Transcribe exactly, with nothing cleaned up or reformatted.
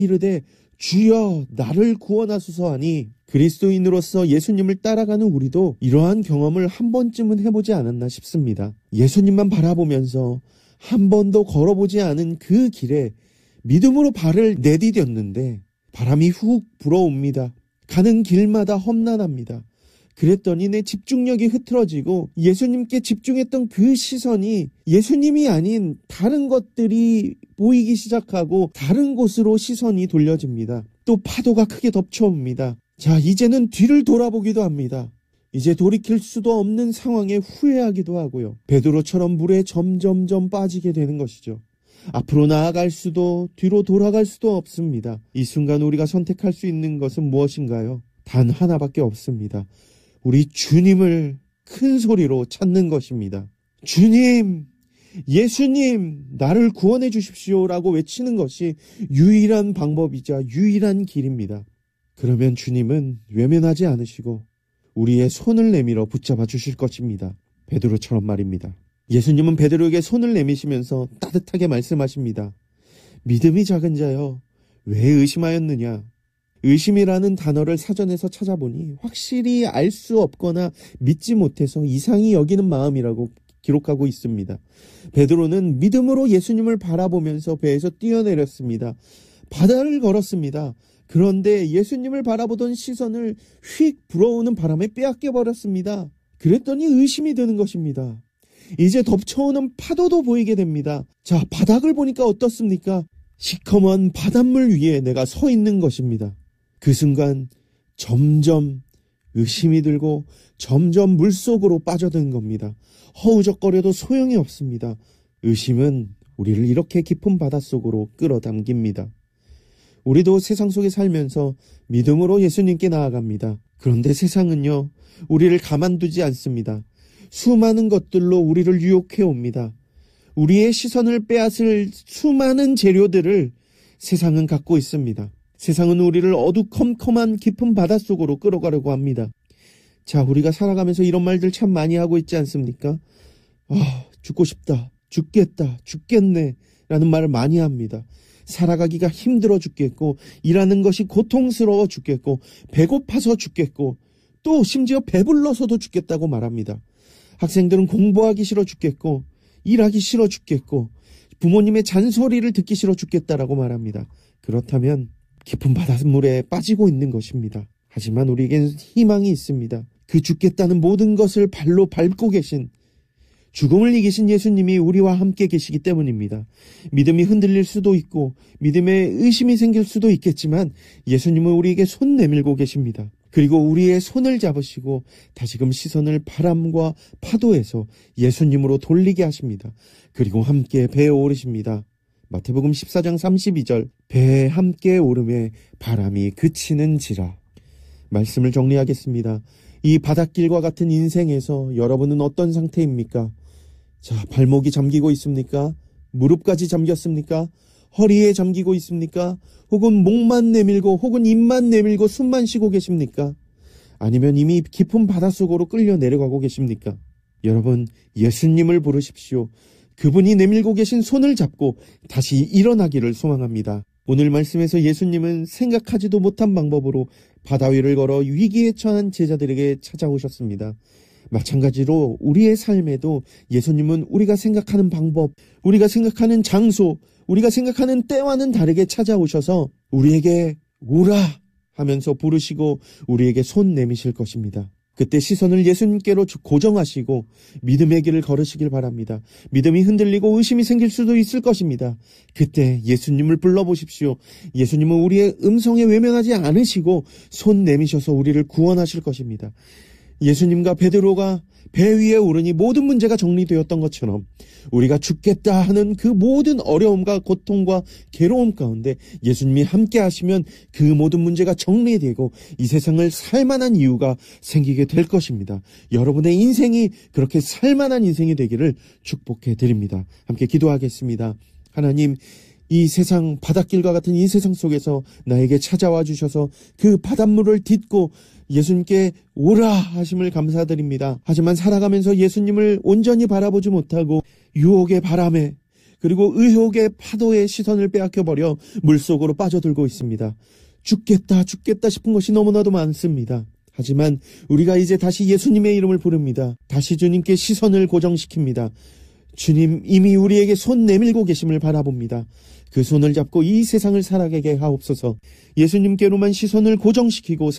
이르되 주여 나를 구원하소서 하니 그리스도인으로서 예수님을 따라가는 우리도 이러한 경험을 한 번쯤은 해보지 않았나 싶습니다. 예수님만 바라보면서 한 번도 걸어보지 않은 그 길에 믿음으로 발을 내디뎠는데 바람이 훅 불어옵니다. 가는 길마다 험난합니다. 그랬더니 내 집중력이 흐트러지고 예수님께 집중했던 그 시선이 예수님이 아닌 다른 것들이 보이기 시작하고 다른 곳으로 시선이 돌려집니다. 또 파도가 크게 덮쳐옵니다. 자, 이제는 뒤를 돌아보기도 합니다. 이제 돌이킬 수도 없는 상황에 후회하기도 하고요. 베드로처럼 물에 점점점 빠지게 되는 것이죠. 앞으로 나아갈 수도 뒤로 돌아갈 수도 없습니다. 이 순간 우리가 선택할 수 있는 것은 무엇인가요? 단 하나밖에 없습니다. 우리 주님을 큰 소리로 찾는 것입니다. 주님, 예수님, 나를 구원해 주십시오라고 외치는 것이 유일한 방법이자 유일한 길입니다. 그러면 주님은 외면하지 않으시고 우리의 손을 내밀어 붙잡아 주실 것입니다. 베드로처럼 말입니다. 예수님은 베드로에게 손을 내미시면서 따뜻하게 말씀하십니다. 믿음이 작은 자여, 왜 의심하였느냐? 의심이라는 단어를 사전에서 찾아보니 확실히 알 수 없거나 믿지 못해서 이상히 여기는 마음이라고 기록하고 있습니다. 베드로는 믿음으로 예수님을 바라보면서 배에서 뛰어내렸습니다. 바다를 걸었습니다. 그런데 예수님을 바라보던 시선을 휙 불어오는 바람에 빼앗겨 버렸습니다. 그랬더니 의심이 드는 것입니다. 이제 덮쳐오는 파도도 보이게 됩니다. 자, 바닥을 보니까 어떻습니까? 시커먼 바닷물 위에 내가 서 있는 것입니다. 그 순간 점점 의심이 들고 점점 물속으로 빠져든 겁니다. 허우적거려도 소용이 없습니다. 의심은 우리를 이렇게 깊은 바닷속으로 끌어당깁니다. 우리도 세상 속에 살면서 믿음으로 예수님께 나아갑니다. 그런데 세상은요, 우리를 가만두지 않습니다. 수많은 것들로 우리를 유혹해 옵니다. 우리의 시선을 빼앗을 수많은 재료들을 세상은 갖고 있습니다. 세상은 우리를 어두컴컴한 깊은 바닷속으로 끌어가려고 합니다. 자, 우리가 살아가면서 이런 말들 참 많이 하고 있지 않습니까? 아, 죽고 싶다, 죽겠다, 죽겠네 라는 말을 많이 합니다. 살아가기가 힘들어 죽겠고, 일하는 것이 고통스러워 죽겠고, 배고파서 죽겠고, 또 심지어 배불러서도 죽겠다고 말합니다. 학생들은 공부하기 싫어 죽겠고, 일하기 싫어 죽겠고, 부모님의 잔소리를 듣기 싫어 죽겠다라고 말합니다. 그렇다면 깊은 바닷물에 빠지고 있는 것입니다. 하지만 우리에겐 희망이 있습니다. 그 죽겠다는 모든 것을 발로 밟고 계신, 죽음을 이기신 예수님이 우리와 함께 계시기 때문입니다. 믿음이 흔들릴 수도 있고 믿음에 의심이 생길 수도 있겠지만 예수님은 우리에게 손 내밀고 계십니다. 그리고 우리의 손을 잡으시고 다시금 시선을 바람과 파도에서 예수님으로 돌리게 하십니다. 그리고 함께 배에 오르십니다. 마태복음 십사 장 삼십이 절, 배에 함께 오름에 바람이 그치는지라. 말씀을 정리하겠습니다. 이 바닷길과 같은 인생에서 여러분은 어떤 상태입니까? 자, 발목이 잠기고 있습니까? 무릎까지 잠겼습니까? 허리에 잠기고 있습니까? 혹은 목만 내밀고 혹은 입만 내밀고 숨만 쉬고 계십니까? 아니면 이미 깊은 바닷속으로 끌려 내려가고 계십니까? 여러분, 예수님을 부르십시오. 그분이 내밀고 계신 손을 잡고 다시 일어나기를 소망합니다. 오늘 말씀에서 예수님은 생각하지도 못한 방법으로 바다 위를 걸어 위기에 처한 제자들에게 찾아오셨습니다. 마찬가지로 우리의 삶에도 예수님은 우리가 생각하는 방법, 우리가 생각하는 장소, 우리가 생각하는 때와는 다르게 찾아오셔서 우리에게 오라 하면서 부르시고 우리에게 손 내미실 것입니다. 그때 시선을 예수님께로 고정하시고 믿음의 길을 걸으시길 바랍니다. 믿음이 흔들리고 의심이 생길 수도 있을 것입니다. 그때 예수님을 불러보십시오. 예수님은 우리의 음성에 외면하지 않으시고 손 내미셔서 우리를 구원하실 것입니다. 예수님과 베드로가 배 위에 오르니 모든 문제가 정리되었던 것처럼 우리가 죽겠다 하는 그 모든 어려움과 고통과 괴로움 가운데 예수님이 함께 하시면 그 모든 문제가 정리되고 이 세상을 살만한 이유가 생기게 될 것입니다. 여러분의 인생이 그렇게 살만한 인생이 되기를 축복해 드립니다. 함께 기도하겠습니다. 하나님, 이 세상 바닷길과 같은 이 세상 속에서 나에게 찾아와 주셔서 그 바닷물을 딛고 예수님께 오라 하심을 감사드립니다. 하지만 살아가면서 예수님을 온전히 바라보지 못하고 유혹의 바람에 그리고 의욕의 파도에 시선을 빼앗겨버려 물속으로 빠져들고 있습니다. 죽겠다 죽겠다 싶은 것이 너무나도 많습니다. 하지만 우리가 이제 다시 예수님의 이름을 부릅니다. 다시 주님께 시선을 고정시킵니다. 주님 이미 우리에게 손 내밀고 계심을 바라봅니다. 그 손을 잡고 이 세상을 살아가게 하옵소서. 예수님께로만 시선을 고정시키고